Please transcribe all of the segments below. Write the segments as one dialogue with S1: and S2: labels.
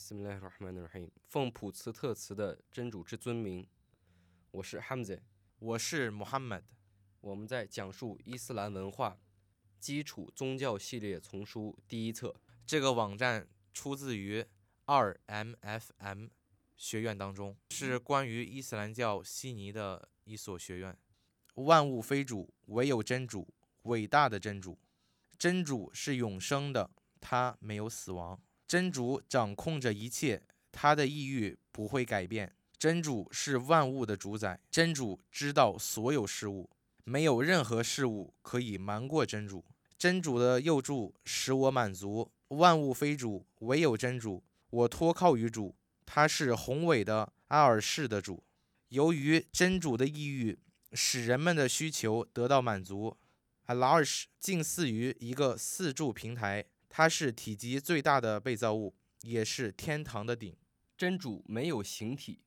S1: Bismillahirrahmanirrahim。奉普慈特慈的真主之尊名，我是 Hamza，
S2: 我是 Muhammad。
S1: 我们在讲述伊斯兰文化基础宗教系列丛书第一册。
S2: 这个网站出自于 2MFM 学院当中，是关于伊斯兰教悉尼的一所学院。万物非主，唯有真主，伟大的真主。真主是永生的，他没有死亡。真主掌控着一切，他的意欲不会改变。真主是万物的主宰，真主知道所有事物，没有任何事物可以瞒过真主。真主的佑助使我满足，万物非主，唯有真主。我托靠于主，他是宏伟的阿尔士的主。由于真主的意欲使人们的需求得到满足，阿尔士近似于一个四柱平台，它是体积最大的被造物，也是天堂的顶。
S1: 真主没有形体，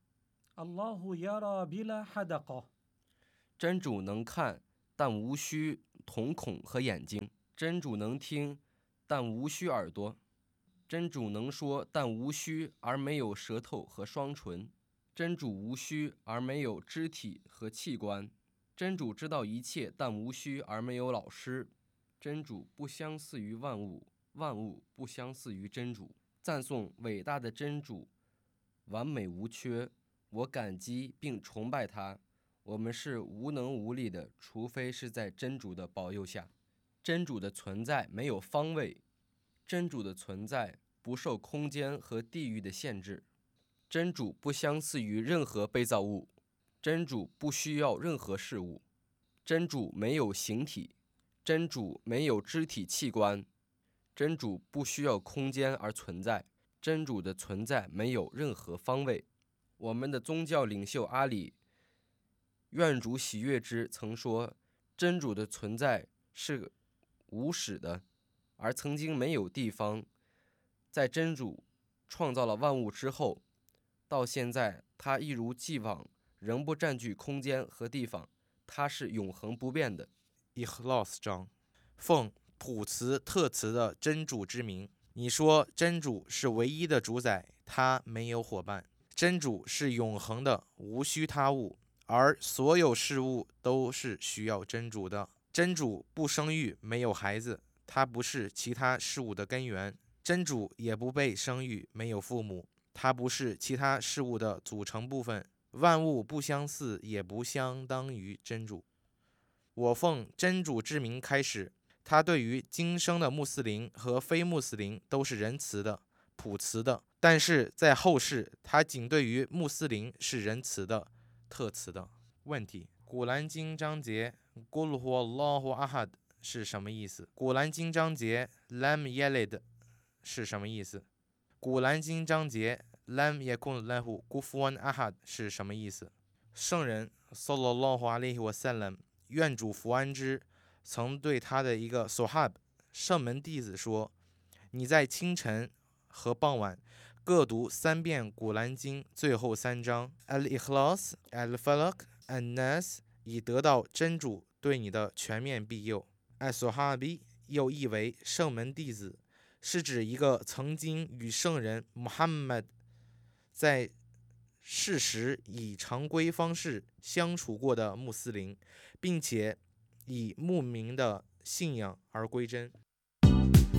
S1: 真主能看，但无需瞳孔和眼睛；真主能听，但无需耳朵；真主能说，但无须而没有舌头和双唇；真主无须而没有肢体和器官；真主知道一切，但无须而没有老师；真主不相似于万物，万物不相似于真主。赞颂伟大的真主，完美无缺，我感激并崇拜他。我们是无能无力的，除非是在真主的保佑下。真主的存在没有方位，真主的存在不受空间和地域的限制。真主不相似于任何被造物，真主不需要任何事物。真主没有形体，真主没有肢体器官，真主不需要空间而存在。真主的存在没有任何方位。我们的宗教领袖阿里，愿主喜悦之，曾说，真主的存在是无始的，而曾经没有地方。在真主创造了万物之后，到现在他一如既往，仍不占据空间和地方，他是永恒不变的。
S2: Ikhlas 章，奉普慈特慈的真主之名，你说真主是唯一的主宰，他没有伙伴。真主是永恒的，无需他物，而所有事物都是需要真主的。真主不生育，没有孩子，他不是其他事物的根源。真主也不被生育，没有父母，他不是其他事物的组成部分。万物不相似，也不相当于真主。我奉真主之名开始，他对于今生的穆斯林和非穆斯林都是仁慈的、普慈的，但是在后世，他仅对于穆斯林是仁慈的、特慈的。问题：古兰经章节 Qul huwallahu ahad 是什么意思？古兰经章节 Lam Yalid 是什么意思？古兰经章节 Lam yakun lahu kufuwan ahad 是什么意思？圣人 Sallallahu alaihi wasallam 愿主福安之，曾对他的一个 Sohab 圣门弟子说：“你在清晨和傍晚各读3遍古兰经最后3章 Al-Ikhlas Al-Falaq An-Nas， 以得到真主对你的全面庇佑。” As-Sohabi 又译为圣门弟子，是指一个曾经与圣人 Muhammad 在事实以常规方式相处过的穆斯林，并且以牧民的信仰而归真。